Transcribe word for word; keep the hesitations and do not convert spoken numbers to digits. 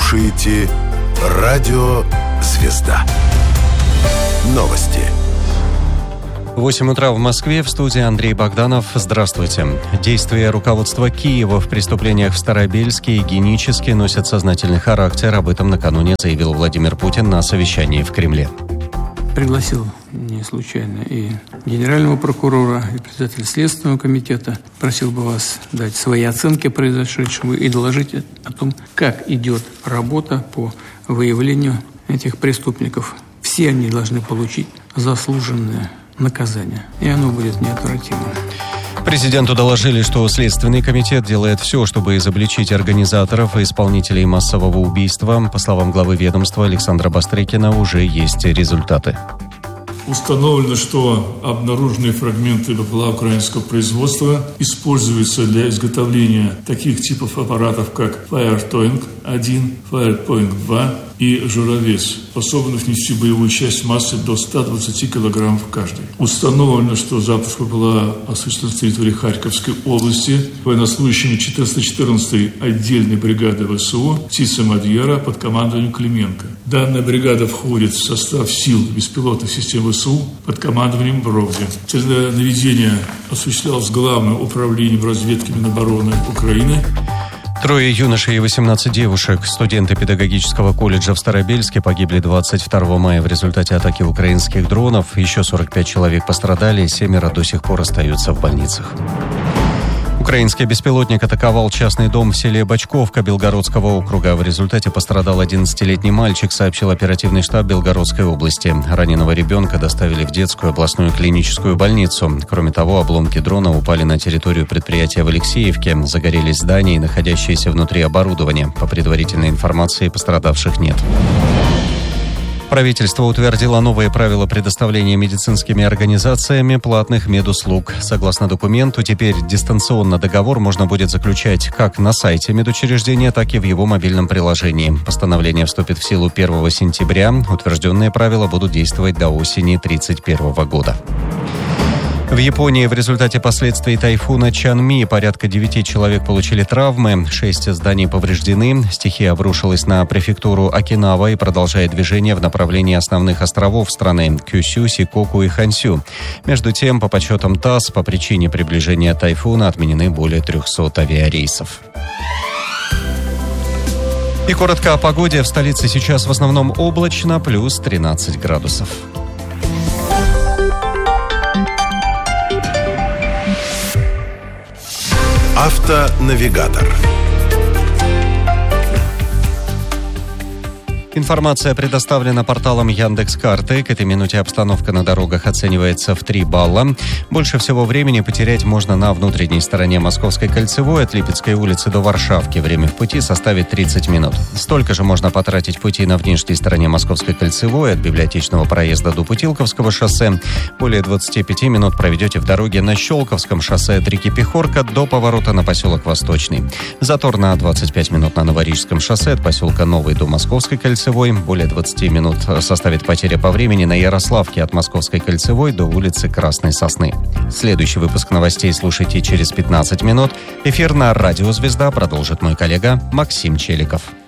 слушаете Радио «Звезда». Новости. восемь утра в Москве, в студии Андрей Богданов. Здравствуйте. Действия руководства Киева в преступлениях в Старобельске и Геническе носят сознательный характер. Об этом накануне заявил Владимир Путин на совещании в Кремле. Пригласил не случайно и генерального прокурора, и председателя Следственного комитета. Просил бы вас дать свои оценки произошедшему и доложить о том, как идет работа по выявлению этих преступников. Все они должны получить заслуженное наказание, и оно будет неотвратимым. Президенту доложили, что Следственный комитет делает все, чтобы изобличить организаторов и исполнителей массового убийства. По словам главы ведомства Александра Бастрыкина, уже есть результаты. Установлено, что обнаруженные фрагменты БПЛА украинского производства используются для изготовления таких типов аппаратов, как Firepoint один, Firepoint два и Журавец, способных нести боевую часть массой до ста двадцати килограммов каждый. Установлено, что запуск БПЛА осуществлен в территории Харьковской области военнослужащими четыреста четырнадцатой отдельной бригады ВСУ «Птица Мадьяра» под командованием Клименко. Данная бригада входит в состав сил беспилотных систем ВСУ под командованием Бровди. Цель наведения осуществлялось Главным управлением разведки Минобороны Украины. Трое юношей и восемнадцать девушек, студенты педагогического колледжа в Старобельске, погибли двадцать второго мая в результате атаки украинских дронов. Еще сорок пять человек пострадали, семеро до сих пор остаются в больницах. Украинский беспилотник атаковал частный дом в селе Бочковка Белгородского округа. В результате пострадал одиннадцатилетний мальчик, сообщил оперативный штаб Белгородской области. Раненого ребенка доставили в детскую областную клиническую больницу. Кроме того, обломки дрона упали на территорию предприятия в Алексеевке. Загорелись здания и находящиеся внутри оборудования. По предварительной информации, пострадавших нет. Правительство утвердило новые правила предоставления медицинскими организациями платных медуслуг. Согласно документу, теперь дистанционно договор можно будет заключать как на сайте медучреждения, так и в его мобильном приложении. Постановление вступит в силу первого сентября. Утвержденные правила будут действовать до осени две тысячи тридцать первого года. В Японии в результате последствий тайфуна Чанми порядка девяти человек получили травмы, шесть зданий повреждены. Стихия обрушилась на префектуру Окинава и продолжает движение в направлении основных островов страны – Кюсю, Сикоку и Хансю. Между тем, по подсчетам ТАСС, по причине приближения тайфуна отменены более трехсот авиарейсов. И коротко о погоде. В столице сейчас в основном облачно, плюс тринадцать градусов. Автонавигатор. Информация предоставлена порталом Яндекс.Карты. К этой минуте обстановка на дорогах оценивается в три балла. Больше всего времени потерять можно на внутренней стороне Московской кольцевой от Липецкой улицы до Варшавки. Время в пути составит тридцать минут. Столько же можно потратить в пути на внешней стороне Московской кольцевой от Библиотечного проезда до Путилковского шоссе. Более двадцати пяти минут проведете в дороге на Щелковском шоссе от реки Пехорка до поворота на поселок Восточный. Затор на двадцать пять минут на Новорижском шоссе от поселка Новый до Московской кольцевой. Более двадцати минут составит потеря по времени на Ярославке от Московской кольцевой до улицы Красной Сосны. Следующий выпуск новостей слушайте через пятнадцать минут. Эфир на Радио «Звезда» продолжит мой коллега Максим Челиков.